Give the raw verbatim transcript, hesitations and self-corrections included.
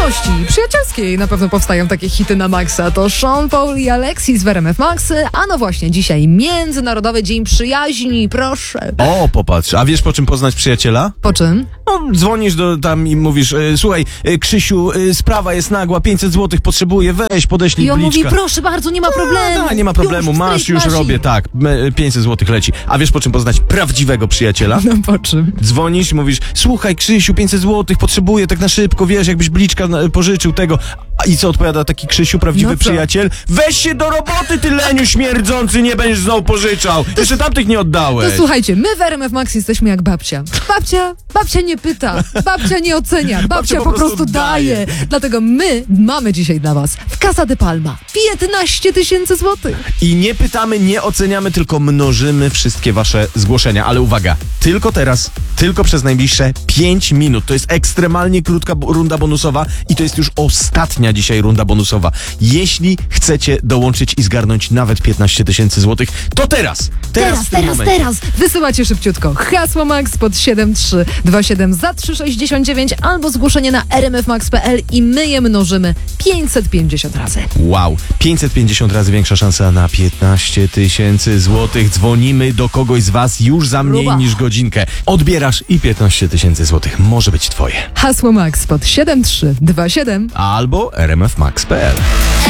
miłości przyjacielskiej na pewno powstają takie hity na maksa. To Sean Paul i Alexis w R M F Max, a no właśnie dzisiaj Międzynarodowy Dzień Przyjaźni, proszę. O, popatrz, a wiesz po czym poznać przyjaciela? Po czym? No, dzwonisz do tam i mówisz, e, słuchaj, e, Krzysiu, e, sprawa jest nagła, pięćset złotych potrzebuję, weź, podeślij I on bliczka. mówi, proszę bardzo, nie ma problemu. No, nie ma problemu, już, masz, już nasi. robię, tak, e, pięćset złotych leci. A wiesz po czym poznać prawdziwego przyjaciela? No po czym? Dzwonisz, mówisz, słuchaj Krzysiu, pięćset złotych potrzebuję tak na szybko, wiesz, jakbyś bliczka na- pożyczył tego. A I co odpowiada taki Krzysiu, prawdziwy No co? przyjaciel? Weź się do roboty, ty leniu śmierdzący, nie będziesz znowu pożyczał. Jeszcze tamtych nie oddałeś. To słuchajcie, my w R M F Max jesteśmy jak babcia. Babcia, babcia nie pyta, babcia nie ocenia, babcia, Babcia po, prostu daje. Dlatego my mamy dzisiaj dla was w Casa de Palma piętnaście tysięcy złotych. I nie pytamy, nie oceniamy, tylko mnożymy wszystkie wasze zgłoszenia. Ale uwaga, tylko teraz, tylko przez najbliższe pięć minut. To jest ekstremalnie krótka bo- runda bonusowa i to jest już ostatnia dzisiaj runda bonusowa. Jeśli chcecie dołączyć i zgarnąć nawet piętnaście tysięcy złotych, to teraz, teraz, Teraz, w tym teraz, momencie. teraz. Wysyłacie szybciutko hasło Max pod siedem trzy dwa siedem za trzy sześćdziesiąt dziewięć albo zgłoszenie na r m f max kropka p l i my je mnożymy pięćset pięćdziesiąt razy. Wow, pięćset pięćdziesiąt razy większa szansa na piętnaście tysięcy złotych. Dzwonimy do kogoś z was już za mniej Luba. niż godzinkę. Odbierasz i piętnaście tysięcy złotych może być twoje. Hasło Max pod siedem trzy dwa siedem. Albo r m f max kropka p l.